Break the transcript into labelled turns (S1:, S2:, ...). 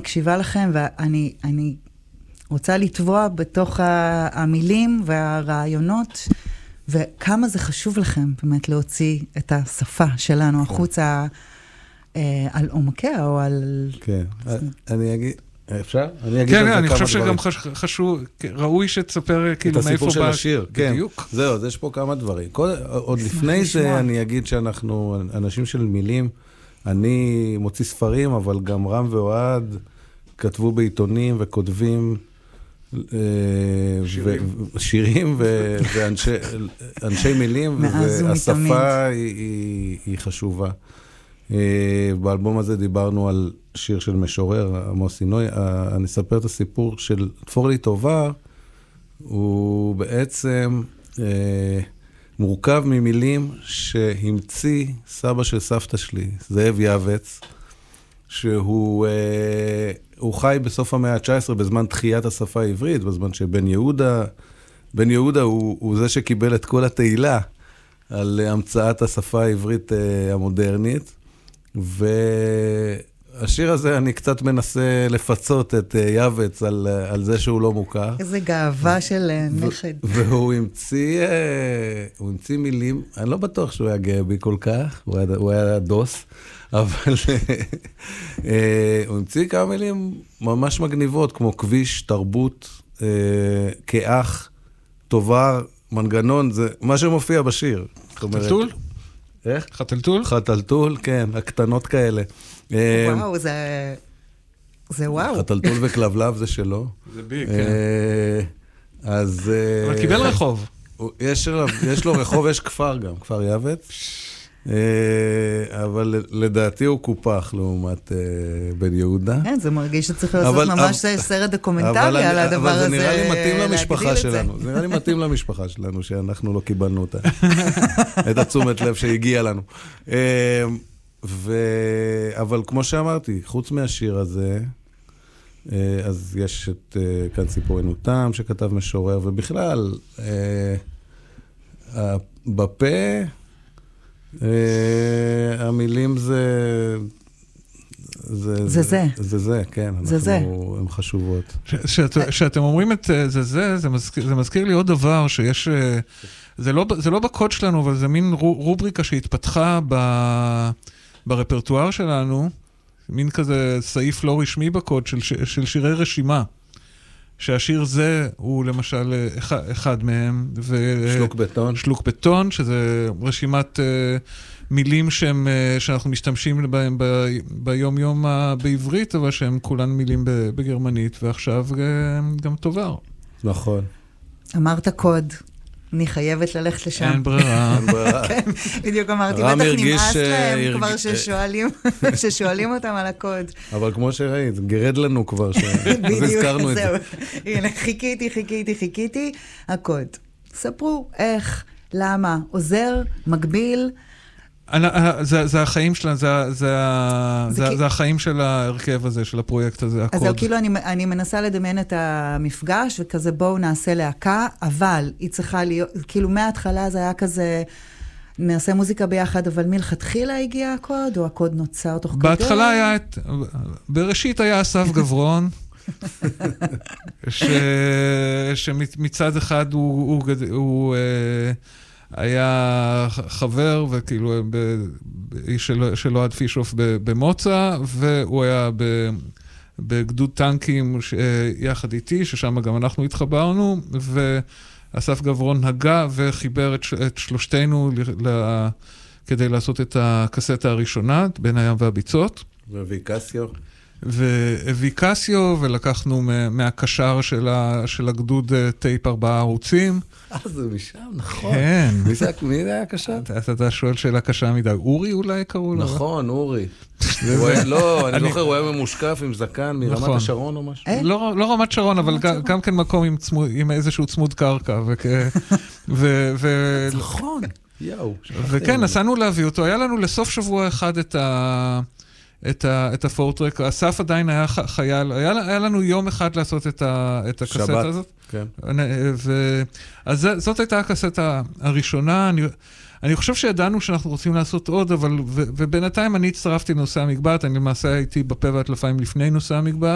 S1: מקשיבה לכם, ואני רוצה לטבוע בתוך המילים והרעיונות, וכמה זה חשוב לכם באמת להוציא את השפה שלנו החוצה על עומקיה או על...
S2: כן, אני אגיד... אפשר? אני אגיד על זה כמה דברים.
S3: כן, אני חושב שגם חשוב, ראוי שתספר כאילו מאיפה בא...
S2: את הסיפור של השיר, כן.
S3: בדיוק.
S2: זהו, אז יש פה כמה דברים. עוד לפני זה אני אגיד שאנחנו אנשים של מילים, אני מוציא ספרים, אבל גם רם ואוהד כתבו בעיתונים וכותבים שירים ואנשי מילים, והשפה היא חשובה. באלבום הזה דיברנו על שיר של משורר, עמוס עינוי. אני אספר את הסיפור של תפור לי טובה, הוא בעצם מורכב ממילים שהמציא סבא של סבתא שלי, זאב יעבץ, שהוא חי בסוף המאה ה-19 בזמן תחיית השפה העברית, בזמן שבן יהודה הוא זה שקיבל את כל התהילה על המצאת השפה העברית המודרנית, והשיר הזה אני קצת מנסה לפצות את יעבץ על זה שהוא לא מוכר.
S1: איזה גאווה של נכד.
S2: והוא המציא מילים, אני לא בטוח שהוא היה גאה בי כל כך, הוא היה דוס, אבל הוא המציא כמה מילים ממש מגניבות, כמו כביש, תרבות, כאח, טובה, מנגנון, זה מה שמופיע בשיר.
S3: חתלתול?
S2: איך?
S3: חתלתול?
S2: חתלתול, כן, הקטנות כאלה.
S1: וואו, זה וואו.
S2: חתלתול וכלבלב זה שלו.
S3: זה בי, כן.
S2: אז...
S3: אבל קיבל רחוב.
S2: יש לו רחוב, יש כפר גם, כפר יעבץ. אבל לדעתי הוא קופח לעומת בן יהודה.
S1: כן, זה מרגיש שצריך לעשות ממש סרט דוקומנטרי על הדבר הזה.
S2: אבל זה נראה לי מתאים למשפחה שלנו. זה נראה לי מתאים למשפחה שלנו, שאנחנו לא קיבלנו אותה. את התשומת לב שהגיע לנו. אבל כמו שאמרתי, חוץ מהשיר הזה, אז יש את כאן סיפורנו תם, שכתב משורר, ובכלל, בפה, המילים זה, כן, הן חשובות.
S3: שאתם אומרים את זה מזכיר לי עוד דבר, שיש, זה לא בקוד שלנו, אבל זה מין רובריקה שהתפתחה ברפרטואר שלנו, מין כזה סעיף לא רשמי בקוד של שירי רשימה. שהשיר זה הוא למשל אחד מהם.
S2: שלוק בטון.
S3: שלוק בטון, שזה רשימת מילים שאנחנו משתמשים בהם ביום יום בעברית, אבל שהם כולן מילים בגרמנית, ועכשיו גם טובר.
S2: נכון.
S1: אמרת קוד. אני חייבת ללכת לשם.
S3: אין ברירה.
S1: כן, בדיוק אמרתי, בטח נמאס להם כבר ששואלים אותם על הקוד.
S2: אבל כמו שראית, גרד לנו כבר, אז הזכרנו את זה.
S1: הנה, חיכיתי, הקוד. ספרו איך, למה, עוזר, מגביל.
S3: זה החיים שלנו, זה החיים של ההרכב הזה, של הפרויקט הזה, הקוד.
S1: אז זהו, כאילו אני מנסה לדמיין את המפגש, וכזה בואו נעשה להקה, אבל היא צריכה להיות, כאילו מההתחלה זה היה כזה, נעשה מוזיקה ביחד, אבל מלכתחילה הגיע הקוד, או הקוד נוצר תוך כדי?
S3: בהתחלה היה בראשית היה אסף גברון, שמצד אחד הוא היה חבר, וכאילו של אוהד פישוף במוצא, והוא היה בגדוד טנקים יחד איתי, ששם גם אנחנו התחברנו, ואסף גברון הגה וחיבר את שלושתנו כדי לעשות את הקסטה הראשונה, בין הים והביצות.
S2: וויקסיו.
S3: ולקחנו מהקשר של הגדוד טייפ 4 ערוצים.
S2: זה משם, נכון.
S3: כן.
S2: מי זה היה קשר?
S3: אתה שואל שאלה קשה מדי. אורי אולי קראו לו?
S2: נכון, אורי. לא, אני זוכר, הוא היה ממושקף עם זקן מרמת השרון או משהו.
S3: לא רמת שרון, אבל גם כן מקום עם איזשהו צמוד קרקע.
S2: נכון.
S3: וכן, נסענו להביא אותו. היה לנו לסוף שבוע אחד את הפורטרק. אסף עדיין היה חייל. היה לנו יום אחד לעשות את הקסטה הזאת.
S2: כן.
S3: אז זאת הייתה הקסטה הראשונה. אני חושב שידענו שאנחנו רוצים לעשות עוד, אבל, ובינתיים אני הצטרפתי לנושא המגבעת, אני למעשה הייתי בפה והטלפיים לפני נושא המגבעת.